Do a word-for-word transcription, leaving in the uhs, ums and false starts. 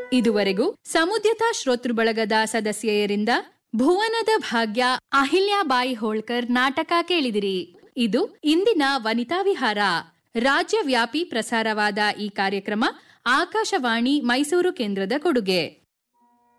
ಇದುವರೆಗೂ ಸಮುದ್ಯತಾ ಶ್ರೋತೃ ಬಳಗದ ಸದಸ್ಯೆಯರಿಂದ ಭುವನದ ಭಾಗ್ಯ ಅಹಿಲ್ಯಾಬಾಯಿ ಹೋಳ್ಕರ್ ನಾಟಕ ಕೇಳಿದಿರಿ. ಇದು ಇಂದಿನ ವನಿತಾ ವಿಹಾರ. ರಾಜ್ಯವ್ಯಾಪಿ ಪ್ರಸಾರವಾದ ಈ ಕಾರ್ಯಕ್ರಮ ಆಕಾಶವಾಣಿ ಮೈಸೂರು ಕೇಂದ್ರದ ಕೊಡುಗೆ.